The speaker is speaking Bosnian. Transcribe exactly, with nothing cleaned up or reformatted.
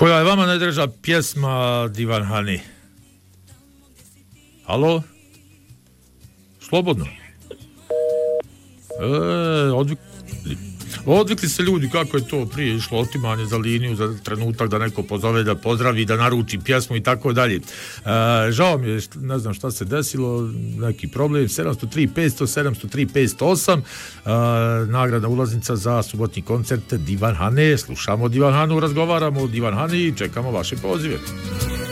Koja je vama najdraža pjesma Divan Hani? Alo? Slobodno. E, odvikli. Odvikli se ljudi kako je to prije išlo otimanje za liniju za trenutak da neko pozove da pozdravi, da naruči pjesmu i tako dalje. E, žao mi je, ne znam šta se desilo, neki problem. sedamsto tri petsto sedamsto tri petsto osam e, nagrada ulaznica za subotnji koncert Divan Hane. Slušamo Divan Hanu, razgovaramo o Divan Hani i čekamo vaše pozive.